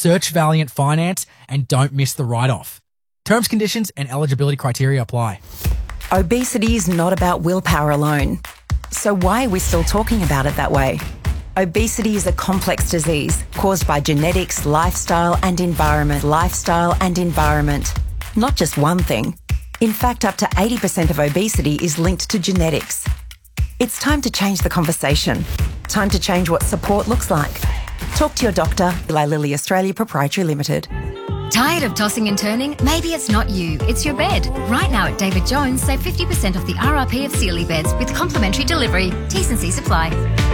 Search Valiant Finance and don't miss the write-off. Terms, conditions and eligibility criteria apply. Obesity is not about willpower alone. So why are we still talking about it that way? Obesity is a complex disease caused by genetics, lifestyle and environment. Not just one thing. In fact, up to 80% of obesity is linked to genetics. It's time to change the conversation. Time to change what support looks like. Talk to your doctor. Eli Lilly Australia Proprietary Limited. Tired of tossing and turning? Maybe it's not you, it's your bed. Right now at David Jones, save 50% off the RRP of Sealy beds with complimentary delivery. T's and C's apply.